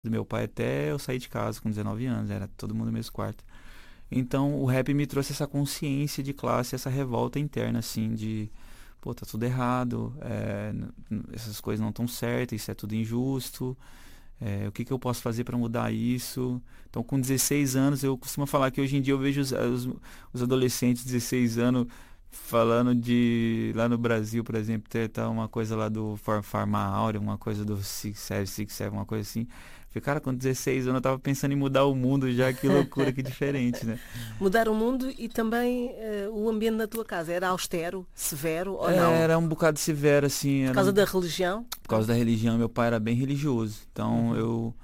do meu pai até eu sair de casa com 19 anos, era todo mundo no mesmo quarto. Então o rap me trouxe essa consciência de classe, essa revolta interna, assim, de, pô, tá tudo errado, essas coisas não estão certas, isso é tudo injusto, o que que eu posso fazer para mudar isso? Então com 16 anos, eu costumo falar que hoje em dia eu vejo os adolescentes de 16 anos falando de, lá no Brasil, por exemplo, tá uma coisa lá do Farma Áurea, uma coisa do Six Seven, uma coisa assim. Falei, cara, com 16 anos eu tava pensando em mudar o mundo já, que loucura, que diferente, né? Mudar o mundo e também o ambiente na tua casa. Era austero, severo ou não? Era um bocado severo, assim, Por causa da religião? por causa da religião. Meu pai era bem religioso, então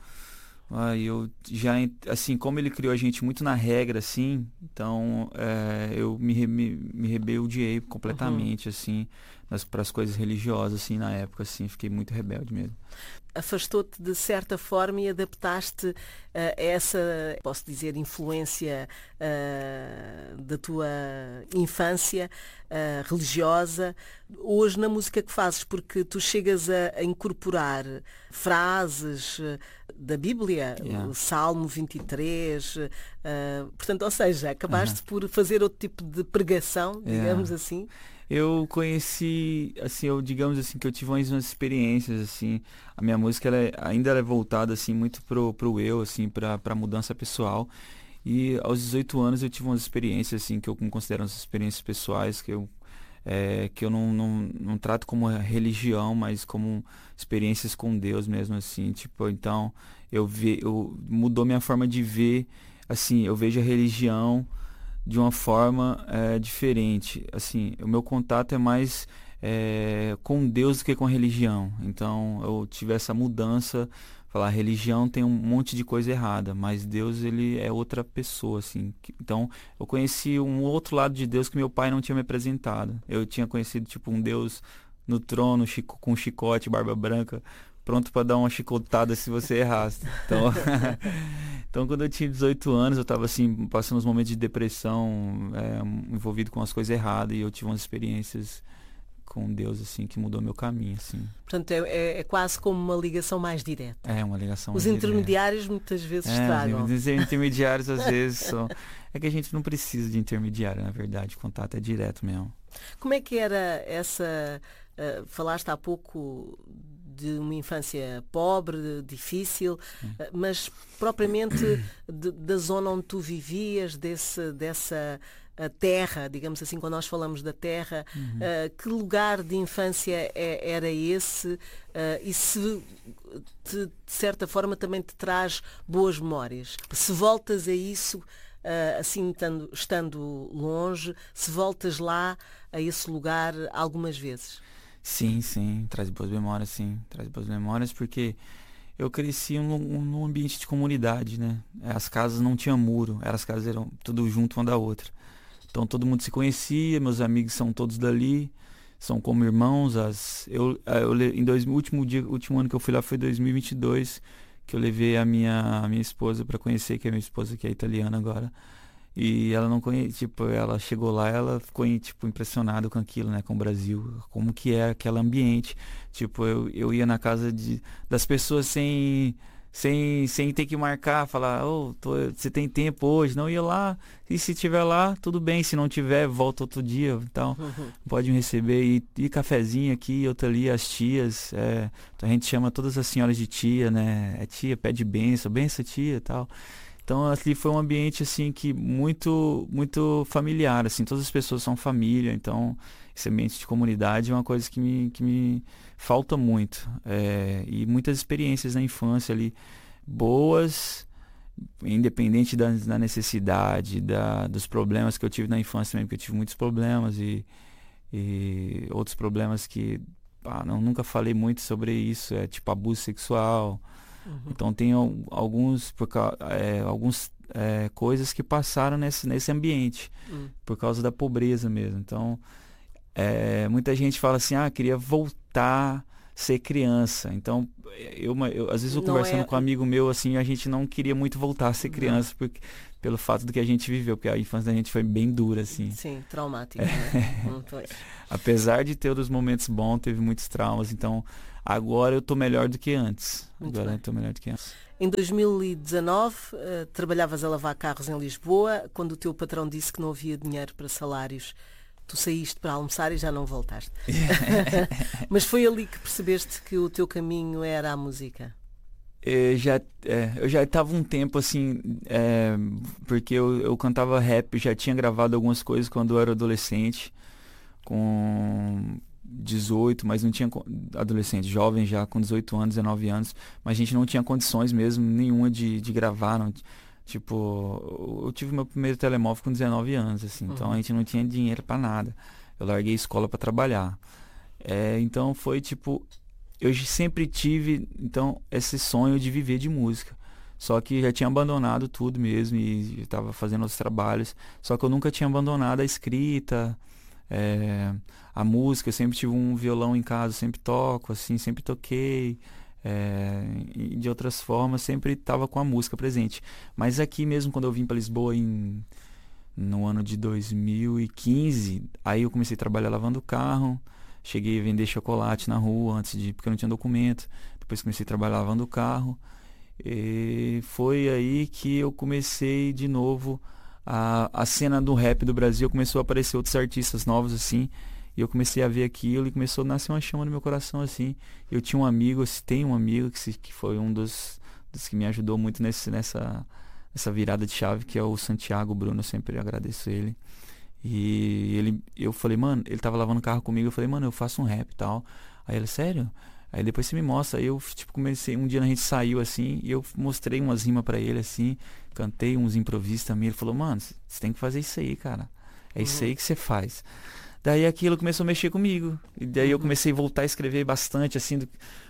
eu já, assim, como ele criou a gente muito na regra, assim, então eu me rebeldiei completamente, assim, para as coisas religiosas, assim, na época, assim, fiquei muito rebelde mesmo. Afastou-te de certa forma e adaptaste a essa, posso dizer, influência da tua infância religiosa, hoje na música que fazes, porque tu chegas a incorporar frases da Bíblia, Yeah. o Salmo 23, portanto, ou seja, acabaste por fazer outro tipo de pregação, digamos Yeah. assim. Eu conheci, assim, eu digamos assim, que eu tive umas experiências, assim, a minha música ainda é voltada, assim, muito pro eu, assim, pra mudança pessoal. E aos 18 anos eu tive umas experiências, assim, que eu considero umas experiências pessoais, que eu não trato como religião, mas como experiências com Deus mesmo, assim, tipo, então mudou minha forma de ver, assim, eu vejo a religião de uma forma diferente. Assim, o meu contato é mais com Deus do que com a religião. Então, eu tive essa mudança. Falar, a religião tem um monte de coisa errada, mas Deus, ele é outra pessoa, assim. Então, eu conheci um outro lado de Deus que meu pai não tinha me apresentado. Eu tinha conhecido, tipo, um Deus no trono, com chicote, barba branca, pronto para dar uma chicotada se você errasse. Então, então quando eu tinha 18 anos, eu estava assim, passando uns momentos de depressão, envolvido com as coisas erradas, e eu tive umas experiências com Deus, assim, que mudou meu caminho, assim. Portanto, é quase como uma ligação mais direta. É uma ligação Os mais direta. intermediários muitas vezes estragam. Os intermediários às vezes são... É que a gente não precisa de intermediário, na verdade, o contato é direto mesmo. Como é que era essa... falaste há pouco de uma infância pobre, difícil, mas propriamente da zona onde tu vivias, dessa terra, digamos assim, quando nós falamos da terra, que lugar de infância era esse e se de certa forma também te traz boas memórias? Se voltas a isso, assim estando longe, se voltas lá a esse lugar algumas vezes? Sim, traz boas memórias, sim. Traz boas memórias porque eu cresci num ambiente de comunidade, né? As casas não tinham muro, as casas eram tudo junto uma da outra. Então todo mundo se conhecia, meus amigos são todos dali, são como irmãos. Último ano que eu fui lá foi 2022, que eu levei a minha esposa para conhecer, que é minha esposa que é italiana agora. E ela não conhecia, tipo, ela chegou lá, ela ficou, tipo, impressionada com aquilo, né, com o Brasil, como que é aquele ambiente. Tipo, eu ia na casa das pessoas sem ter que marcar, falar, você tem tempo hoje? Não, ia lá, e se tiver lá, tudo bem, se não tiver, volta outro dia, então, pode me receber, e cafezinho aqui, outro ali, as tias, então a gente chama todas as senhoras de tia, né, tia, pede benção tia e tal. Então ali foi um ambiente assim que muito muito familiar, assim, todas as pessoas são família, então esse ambiente de comunidade é uma coisa que me falta muito. E muitas experiências na infância ali boas, independente da necessidade, dos problemas que eu tive na infância também, porque eu tive muitos problemas e outros problemas que nunca falei muito sobre isso, tipo abuso sexual. Então tem alguns coisas que passaram nesse ambiente por causa da pobreza mesmo. Então muita gente fala assim, queria voltar a ser criança. Então às vezes eu conversando com um amigo meu, assim, a gente não queria muito voltar a ser criança pelo fato do que a gente viveu, porque a infância da gente foi bem dura, assim. Sim, traumática, né? Apesar de ter os momentos bons, teve muitos traumas, então agora eu tô melhor do que antes. Eu tô melhor do que antes. Em 2019, trabalhavas a lavar carros em Lisboa, quando o teu patrão disse que não havia dinheiro para salários. Tu saíste para almoçar e já não voltaste. Mas foi ali que percebeste que o teu caminho era a música? Eu já estava um tempo assim, porque eu cantava rap, já tinha gravado algumas coisas quando eu era adolescente, com 18, mas não tinha adolescente, jovem já com 18 anos, 19 anos, mas a gente não tinha condições mesmo nenhuma de gravar, não, tipo, eu tive meu primeiro telemóvel com 19 anos, assim, então a gente não tinha dinheiro para nada. Eu larguei a escola para trabalhar. Então foi tipo, eu sempre tive então esse sonho de viver de música. Só que já tinha abandonado tudo mesmo e estava fazendo outros trabalhos. Só que eu nunca tinha abandonado a escrita, a música. Eu sempre tive um violão em casa, sempre toco, assim, sempre toquei. E de outras formas, sempre estava com a música presente. Mas aqui mesmo, quando eu vim para Lisboa no ano de 2015, aí eu comecei a trabalhar lavando carro. Cheguei a vender chocolate na rua porque eu não tinha documento. Depois comecei a trabalhar lavando o carro. E foi aí que eu comecei de novo a cena do rap do Brasil. Começou a aparecer outros artistas novos assim. E eu comecei a ver aquilo e começou a nascer uma chama no meu coração assim. Eu tinha um amigo, tenho um amigo que foi um dos que me ajudou muito nessa virada de chave, que é o Santiago Bruno. Eu sempre agradeço ele. E eu falei, mano, ele tava lavando o carro comigo, eu falei, mano, eu faço um rap e tal. Aí ele, sério? Aí depois você me mostra. Aí eu, tipo, comecei, um dia a gente saiu assim, e eu mostrei umas rimas pra ele assim, cantei uns improvisos também. Ele falou, mano, você tem que fazer isso aí, cara. É isso aí que você faz. Daí aquilo começou a mexer comigo. E daí eu comecei a voltar a escrever bastante, assim,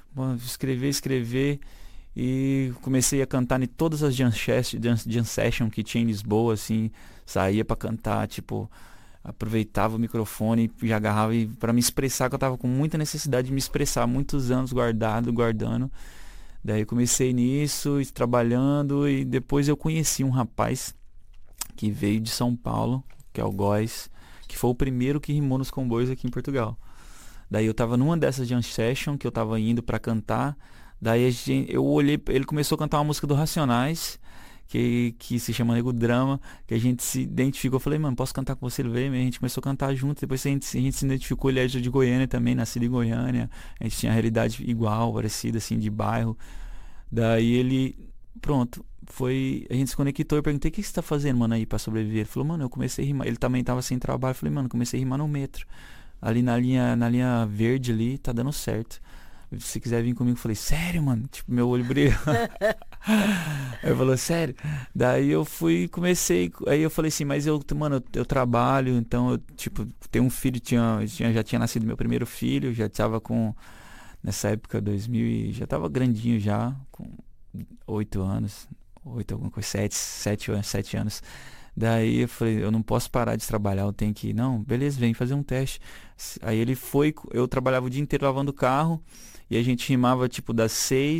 escrever. E comecei a cantar em todas as jam session que tinha em Lisboa, assim, saía pra cantar, tipo, aproveitava o microfone e já agarrava para me expressar, que eu tava com muita necessidade de me expressar, muitos anos guardando. Daí comecei nisso, trabalhando, e depois eu conheci um rapaz que veio de São Paulo, que é o Góis, que foi o primeiro que rimou nos Comboios aqui em Portugal. Daí eu tava numa dessas jam session que eu tava indo pra cantar. Daí eu olhei, ele começou a cantar uma música do Racionais, que se chama Nego Drama, que a gente se identificou. Eu falei, mano, posso cantar com você? Ele veio, a gente começou a cantar junto. Depois a gente se identificou, ele é de Goiânia também, nascido em Goiânia. A gente tinha a realidade igual, parecida, assim, de bairro. Daí ele, pronto, a gente se conectou. Eu perguntei, o que você tá fazendo, mano, aí pra sobreviver? Ele falou, mano, eu comecei a rimar. Ele também tava sem trabalho. Eu falei, mano, comecei a rimar no metrô. Ali na linha verde ali, tá dando certo. Se quiser vir comigo, eu falei, sério, mano? Tipo, meu olho brilhou. Aí ele falou, sério? Daí eu comecei, aí eu falei assim, mas mano, eu trabalho, então eu, tipo, tenho um filho, já tinha nascido meu primeiro filho, já tava nessa época, 2000, já tava grandinho já, com 8 anos, 8 alguma coisa, 7 anos. Daí eu falei, eu não posso parar de trabalhar, eu tenho que ir. Não, beleza, vem fazer um teste. Aí ele foi, eu trabalhava o dia inteiro lavando o carro, e a gente rimava tipo das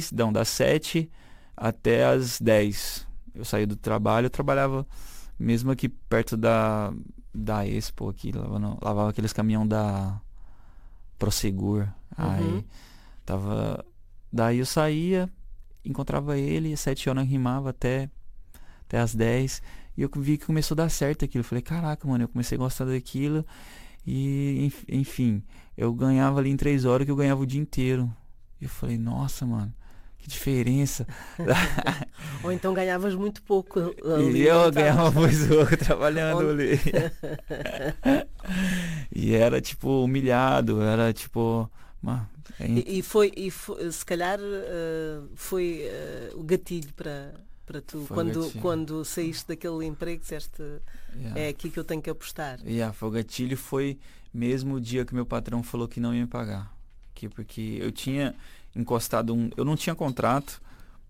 7 até as 10. Eu saía do trabalho, eu trabalhava mesmo aqui perto da Expo, aqui, lavava aqueles caminhão da Prosegur. Aí daí eu saía, encontrava ele, às 7 horas rimava até as 10. E eu vi que começou a dar certo aquilo. Eu falei, caraca, mano, eu comecei a gostar daquilo. E, enfim, eu ganhava ali em 3 horas que eu ganhava o dia inteiro. E eu falei, nossa, mano, que diferença. Ou então ganhavas muito pouco ali. E eu ganhava muito pouco trabalhando ali. E era, tipo, humilhado. Era, tipo... E foi, se calhar, foi o gatilho para tu, quando saíste daquele emprego, disseste, é aqui que eu tenho que apostar. Foi o gatilho, foi mesmo o dia que meu patrão falou que não ia me pagar. Porque eu tinha encostado eu não tinha contrato,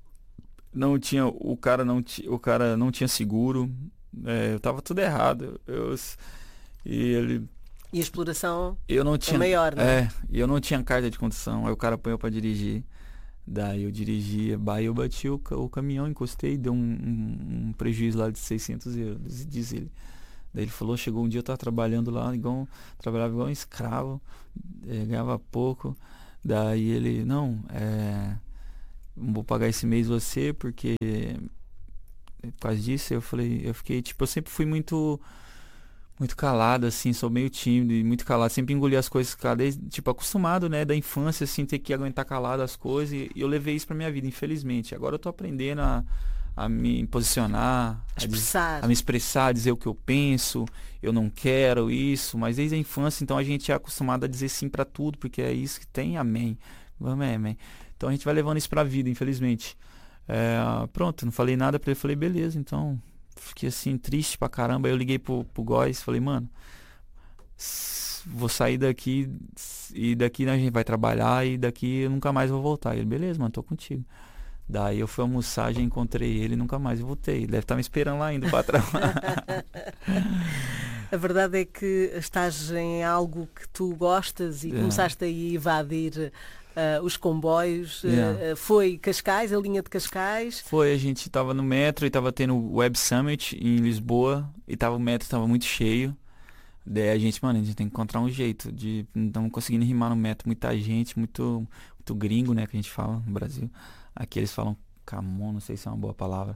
o cara não tinha seguro, eu tava tudo errado. E a exploração eu não tinha, é maior, né? E eu não tinha carta de condução, aí o cara põe pra dirigir. Daí eu dirigia, eu bati o caminhão, encostei, deu um prejuízo lá de 600 euros, diz ele. Daí ele falou, chegou um dia eu tava trabalhando lá, trabalhava igual um escravo, ganhava pouco. Daí ele, não, não vou pagar esse mês você, porque por causa disso eu fiquei, tipo, eu sempre fui muito calado, assim, sou meio tímido e muito calado, sempre engoli as coisas, desde, tipo, acostumado, né, da infância, assim, ter que aguentar calado as coisas, e eu levei isso pra minha vida, infelizmente. Agora eu tô aprendendo a me posicionar, a me expressar, a dizer o que eu penso, eu não quero isso, mas desde a infância, então a gente é acostumado a dizer sim pra tudo, porque é isso que tem, amém. Vamos, amém. Então a gente vai levando isso pra vida, infelizmente. Pronto, não falei nada pra ele, falei, beleza, então... Fiquei assim, triste pra caramba. Aí eu liguei pro Góis, falei, mano, vou sair daqui e daqui a gente vai trabalhar e daqui eu nunca mais vou voltar. Ele, beleza, mano, tô contigo. Daí eu fui almoçar, já encontrei ele e nunca mais voltei. Ele deve estar me esperando lá ainda pra trabalhar. A verdade é que estás em algo que tu gostas e começaste a invadir os comboios. Foi Cascais, a linha de Cascais? Foi, a gente tava no metro e tava tendo o Web Summit em Lisboa e o metro tava muito cheio. Daí a gente tem que encontrar um jeito de não estamos conseguindo rimar no metro, muita gente, muito gringo, né, que a gente fala no Brasil. Aqui eles falam camon, não sei se é uma boa palavra.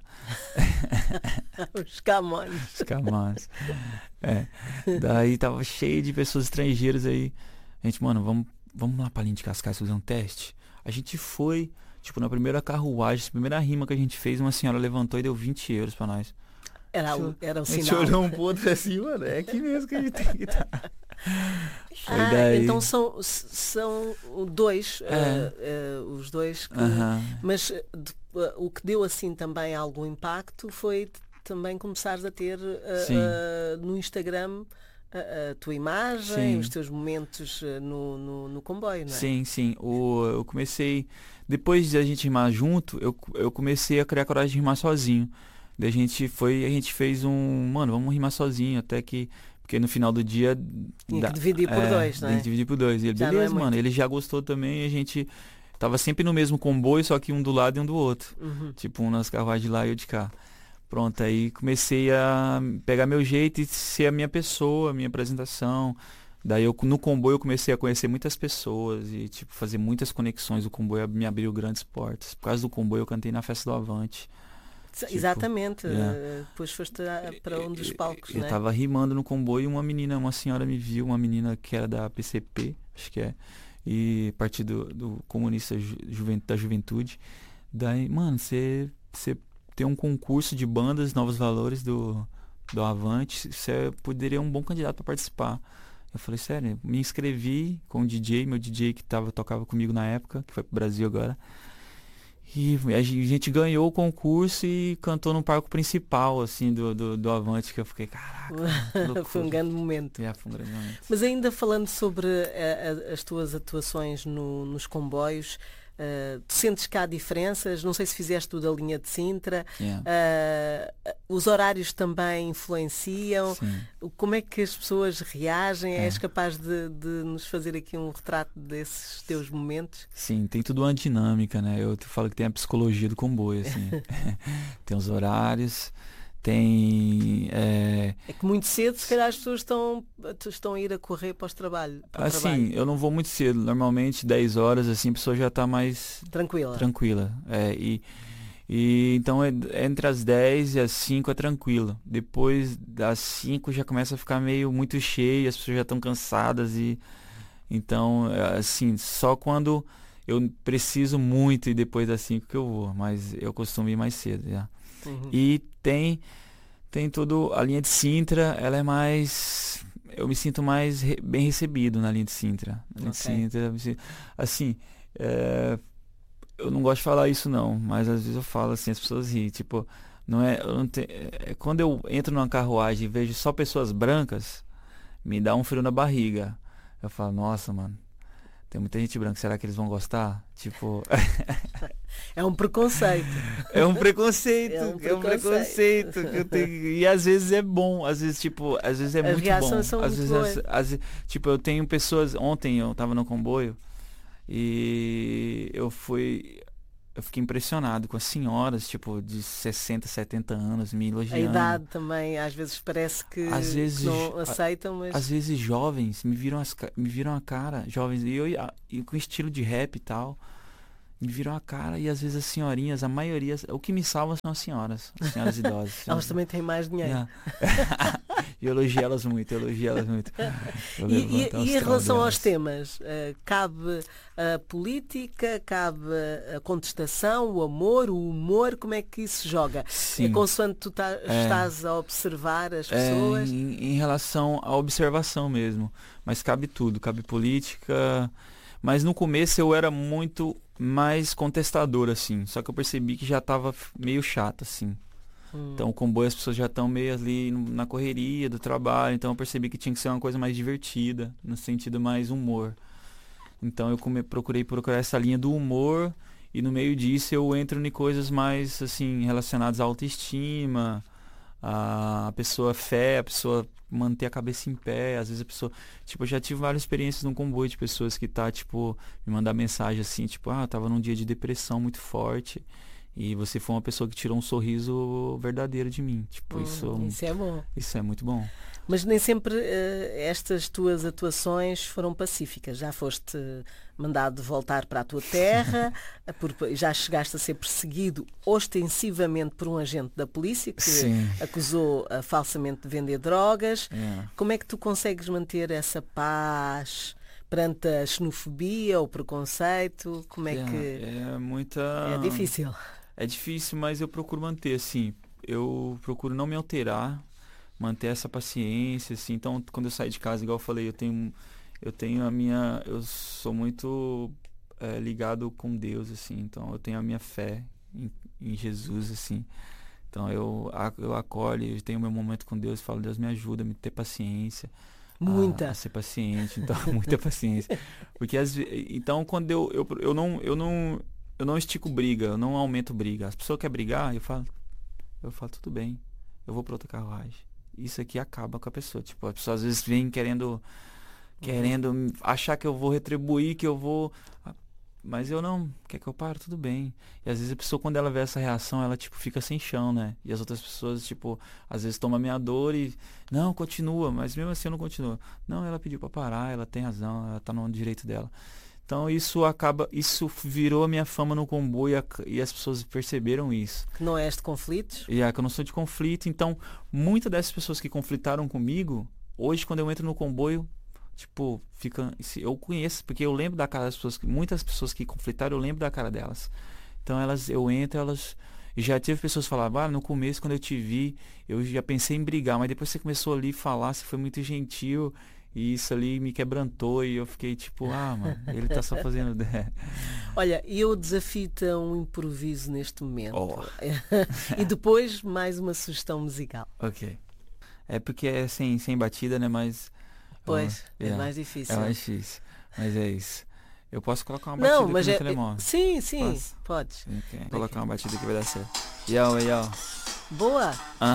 Os camões. Os camões. Daí tava cheio de pessoas estrangeiras aí. A gente, vamos lá pra linha de Cascais fazer um teste? A gente foi, tipo, na primeira carruagem, a primeira rima que a gente fez, uma senhora levantou e deu 20 euros pra nós. Era o sinal. A gente olhou um pro outro assim, mano, é aqui mesmo que a gente tem que estar. Então são dois, os dois que... Mas o que deu assim também algum impacto foi também começares a ter no Instagram a tua imagem, os teus momentos no comboio, não é? Sim. Eu comecei, depois de a gente rimar junto, eu comecei a criar coragem de rimar sozinho. Daí a gente fez vamos rimar sozinho, até que, porque no final do dia... Tinha que dividir por dois, né? Tem que dividir por dois. E ele, beleza, mano, ele já gostou também, e a gente tava sempre no mesmo comboio, só que um do lado e um do outro. Tipo, um nas carruagens de lá e eu de cá. Pronto, aí comecei a pegar meu jeito e ser a minha pessoa, a minha apresentação. Daí no comboio eu comecei a conhecer muitas pessoas e, tipo, fazer muitas conexões. O comboio me abriu grandes portas. Por causa do comboio eu cantei na Festa do Avante. Exatamente. Depois foste para um dos palcos, né? Eu tava rimando no comboio e uma senhora me viu, uma menina que era da PCP, acho que é, e Partido do Comunista da Juventude. Daí, mano, você tem um concurso de bandas Novos Valores do Avante, você poderia ser um bom candidato para participar. Eu falei, sério, me inscrevi com o DJ, meu DJ que tocava comigo na época, que foi pro Brasil agora. E a gente ganhou o concurso e cantou no palco principal, assim, do Avante, que eu fiquei, caraca. Foi um grande momento. Foi um grande momento. Mas ainda falando sobre as tuas atuações nos comboios, tu sentes que há diferenças? Não sei se fizeste tudo a linha de Sintra. Os horários também influenciam. Sim. Como é que as pessoas reagem? És capaz de nos fazer aqui um retrato desses teus momentos? Sim, tem tudo uma dinâmica, né? Eu te falo que tem a psicologia do comboio, assim. Tem os horários, tem... É que muito cedo, se calhar, as pessoas estão a ir a correr para o trabalho. Eu não vou muito cedo. Normalmente, 10 horas, assim, a pessoa já está mais... Tranquila. E então, entre as 10 e as 5 é tranquilo. Depois das 5 já começa a ficar muito cheio, as pessoas já estão cansadas. Então, assim, só quando eu preciso muito e depois das 5 que eu vou. Mas eu costumo ir mais cedo, já. E tem tudo, a linha de Sintra, ela é mais, eu me sinto mais bem recebido na linha de Sintra. Na linha de Sintra, assim, eu não gosto de falar isso não, mas às vezes eu falo assim, as pessoas riem, tipo, quando eu entro numa carruagem e vejo só pessoas brancas, me dá um frio na barriga. Eu falo, nossa, mano, tem muita gente branca, será que eles vão gostar? Tipo... É um preconceito. É um preconceito que eu tenho. E às vezes é bom, às vezes é muito bom. São às muito vezes, tipo, eu tenho pessoas, ontem eu tava no comboio e eu fiquei impressionado com as senhoras, tipo, de 60, 70 anos me elogiando. A idade também, às vezes parece que não aceitam, mas... Às vezes jovens me viram a cara, jovens, e com estilo de rap e tal. me viram a cara e às vezes as senhorinhas, a maioria, o que me salva são as senhoras idosas. Elas também têm mais dinheiro. Yeah. E eu elogio elas muito. E em relação aos temas, cabe a política, cabe a contestação, o amor, o humor, como é que isso joga? Sim. É consoante tu estás a observar as pessoas? Em relação à observação mesmo, mas cabe tudo, cabe política, mas no começo eu era muito mais contestador, assim, só que eu percebi que já estava meio chato, assim. Então o comboio as pessoas já estão meio ali na correria do trabalho, então eu percebi que tinha que ser uma coisa mais divertida, no sentido mais humor. Então eu procurei procurar essa linha do humor e no meio disso eu entro em coisas mais assim relacionadas à autoestima, a pessoa fé, a pessoa manter a cabeça em pé, às vezes a pessoa, tipo, eu já tive várias experiências num comboio de pessoas que tipo, me mandar mensagem assim, tipo, eu tava num dia de depressão muito forte. E você foi uma pessoa que tirou um sorriso verdadeiro de mim. Tipo, isso é bom. Isso é muito bom. Mas nem sempre estas tuas atuações foram pacíficas. Já foste mandado voltar para a tua terra, já chegaste a ser perseguido ostensivamente por um agente da polícia que acusou falsamente de vender drogas. Como é que tu consegues manter essa paz perante a xenofobia, o preconceito? Como é que... É difícil. É difícil, mas eu procuro manter, assim, eu procuro não me alterar, manter essa paciência, assim. Então, quando eu saio de casa, igual eu falei, eu sou muito ligado com Deus, assim. Então, eu tenho a minha fé em Jesus, assim. Então, eu acolho, eu tenho meu momento com Deus, falo, Deus me ajuda, me ter paciência. A ser paciente, então, muita paciência. Porque então, quando eu não estico briga, eu não aumento briga. As pessoas querem brigar, eu falo, tudo bem, eu vou para outra carruagem. Isso aqui acaba com a pessoa. Tipo, a pessoa às vezes vem querendo achar que eu vou retribuir, que eu vou... Mas eu não, quer que eu pare? Tudo bem. E às vezes a pessoa, quando ela vê essa reação, ela tipo fica sem chão, né? E as outras pessoas, tipo, às vezes tomam a minha dor e não, continua, mas mesmo assim eu não continuo. Não, ela pediu pra parar, ela tem razão, ela tá no direito dela. Então isso virou a minha fama no comboio e as pessoas perceberam isso. Que não és de conflitos? Que eu não sou de conflito, então muitas dessas pessoas que conflitaram comigo, hoje quando eu entro no comboio, tipo, eu conheço, porque eu lembro da cara das pessoas, muitas pessoas que conflitaram, eu lembro da cara delas. Então eu entro, e já tive pessoas que falavam, no começo quando eu te vi, eu já pensei em brigar, mas depois você começou ali a falar, você foi muito gentil, e isso ali me quebrantou, e eu fiquei tipo, mano, ele tá só fazendo... Olha, eu desafio-te a um improviso neste momento. E depois mais uma sugestão musical. Ok. É porque é sem batida, né, mas... Pois, é mais difícil. É mais difícil, mas é isso. Eu posso colocar uma batida aqui no telemóvel? Sim, podes. Okay. Vou colocar uma batida que vai dar certo. Yo. Boa.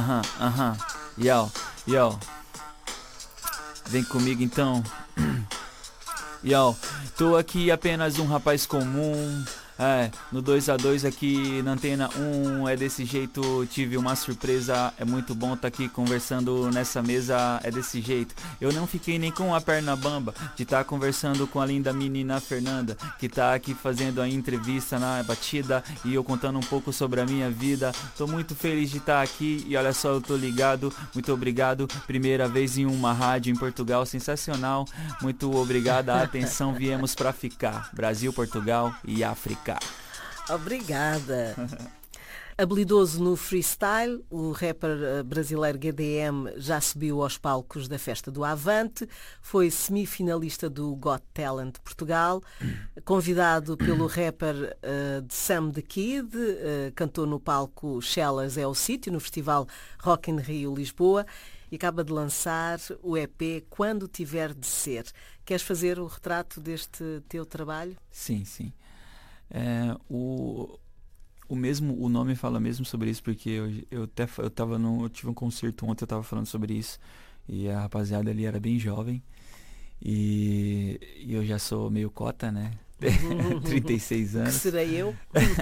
Yo. Vem comigo então. Yo, tô aqui apenas um rapaz comum. No 2x2 aqui na Antena 1, é desse jeito, tive uma surpresa, é muito bom tá aqui conversando nessa mesa, é desse jeito. Eu não fiquei nem com a perna bamba de tá conversando com a linda menina Fernanda, que tá aqui fazendo a entrevista na batida e eu contando um pouco sobre a minha vida. Tô muito feliz de estar aqui e olha só, eu tô ligado, muito obrigado. Primeira vez em uma rádio em Portugal, sensacional. Muito obrigada, atenção, viemos pra ficar. Brasil, Portugal e África. Obrigada. Habilidoso no freestyle, o rapper brasileiro GDM já subiu aos palcos da Festa do Avante, foi semifinalista do Got Talent Portugal, convidado pelo rapper Sam the Kid, cantou no palco Shellas é o Sítio, no festival Rock in Rio Lisboa, e acaba de lançar o EP Quando Tiver de Ser. Queres fazer o retrato deste teu trabalho? Sim. O nome fala mesmo sobre isso, porque eu tive um concerto ontem, eu tava falando sobre isso, e a rapaziada ali era bem jovem, e eu já sou meio cota, né? 36 anos. Que serei eu?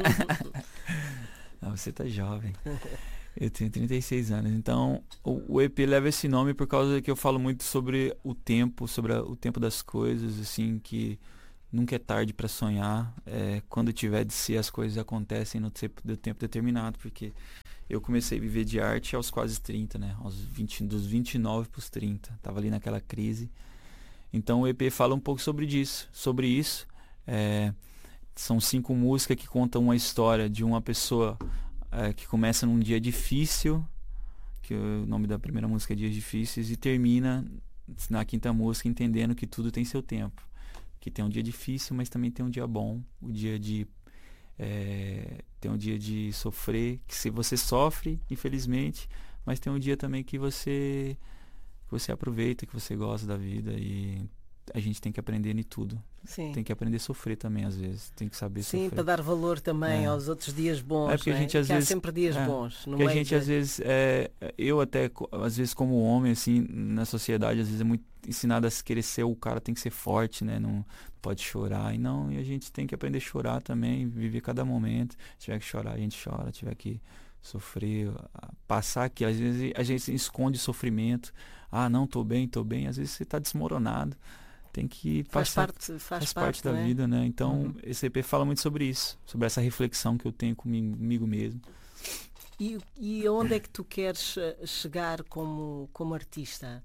Não, você tá jovem. Eu tenho 36 anos, então o EP leva esse nome por causa que eu falo muito sobre o tempo das coisas, assim, que nunca é tarde para sonhar. Quando tiver de ser, as coisas acontecem no tempo determinado, porque eu comecei a viver de arte aos quase 30, né? Dos 29 para os 30. Tava ali naquela crise. Então o EP fala um pouco sobre isso. São 5 músicas que contam uma história de uma pessoa que começa num dia difícil, que o nome da primeira música é Dias Difíceis, e termina na 5ª música entendendo que tudo tem seu tempo. Que tem um dia difícil, mas também tem um dia bom. Tem um dia de sofrer, que se você sofre, infelizmente, mas tem um dia também que você aproveita, que você gosta da vida, e a gente tem que aprender em tudo. Sim. Tem que aprender a sofrer também, às vezes. Tem que saber sofrer. Sim, para dar valor também aos outros dias bons. Porque a gente às há vezes sempre dias bons. Porque a gente às vezes, eu até às vezes como homem assim na sociedade, às vezes é muito ensinado a querer ser o cara, tem que ser forte, né? Não pode chorar, e a gente tem que aprender a chorar também, viver cada momento. Se tiver que chorar, a gente chora. Se tiver que sofrer, passar aqui, às vezes a gente esconde sofrimento. Não, tô bem, às vezes você tá desmoronado. Tem que passar, faz parte da vida, né? Então, esse EP fala muito sobre isso, sobre essa reflexão que eu tenho comigo mesmo. E onde é que tu queres chegar como artista?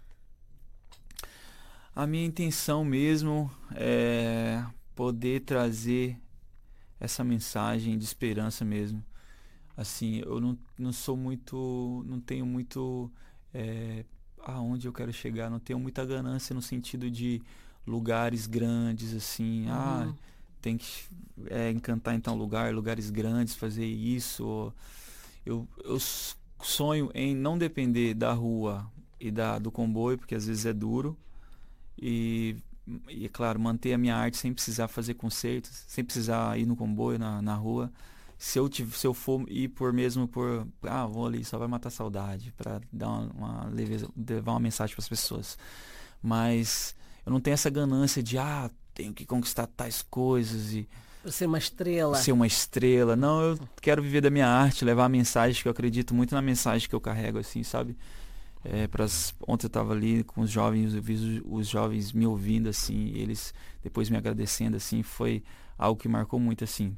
A minha intenção mesmo é poder trazer essa mensagem de esperança mesmo. Assim, eu não sou muito, não tenho muito aonde eu quero chegar, não tenho muita ganância no sentido de lugares grandes, assim, tem que encantar em tal lugar, lugares grandes, fazer isso. Eu sonho em não depender da rua e do comboio, porque às vezes é duro, e é claro, manter a minha arte sem precisar fazer concertos, sem precisar ir no comboio, na rua. Se eu for ir vou ali, só vai matar saudade, para dar uma leveza, levar uma mensagem para as pessoas. Mas eu não tenho essa ganância de, tenho que conquistar tais coisas e ser uma estrela. Ser uma estrela. Não, eu quero viver da minha arte, levar a mensagem, que eu acredito muito na mensagem que eu carrego, assim, sabe? Ontem eu estava ali com os jovens, eu vi os jovens me ouvindo, assim, e eles depois me agradecendo, assim, foi algo que marcou muito, assim.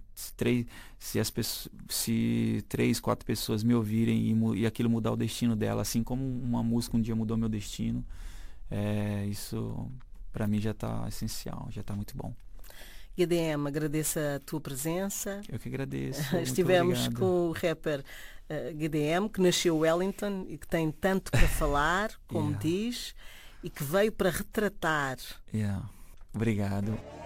Se 3, 4 pessoas me ouvirem e aquilo mudar o destino dela, assim como uma música um dia mudou meu destino, isso para mim já está essencial, já está muito bom. GDM, agradeço a tua presença. Eu que agradeço. Estivemos com o rapper GDM, que nasceu em Wellington e que tem tanto para falar, como diz, e que veio para retratar. Obrigado.